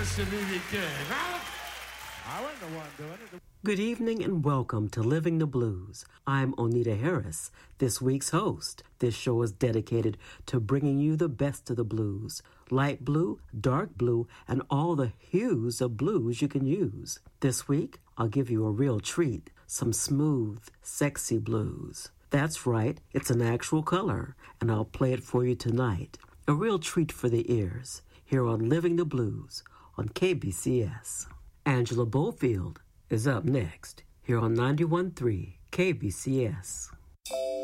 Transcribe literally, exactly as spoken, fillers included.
Good evening and welcome to Living the Blues. I'm Onita Harris, this week's host. This show is dedicated to bringing you the best of the blues. Light blue, dark blue, and all the hues of blues you can use. This week, I'll give you a real treat, some smooth, sexy blues. That's right, it's an actual color, and I'll play it for you tonight. A real treat for the ears, here on Living the Blues on K B C S. Angela Bofield is up next, here on ninety-one point three K B C S.